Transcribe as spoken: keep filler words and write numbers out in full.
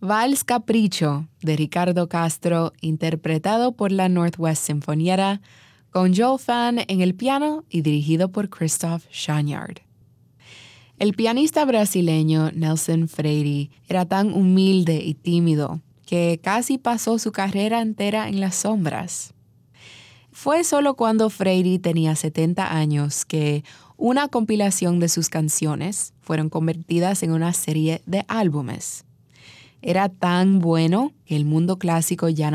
Vals Capricho, de Ricardo Castro, interpretado por la Northwest Sinfonietta, con Joel Phan en el piano y dirigido por Christoph Chaniard. El pianista brasileño Nelson Freire era tan humilde y tímido que casi pasó su carrera entera en las sombras. Fue solo cuando Freire tenía setenta años que una compilación de sus canciones fueron convertidas en una serie de álbumes. Era tan bueno que el mundo clásico ya no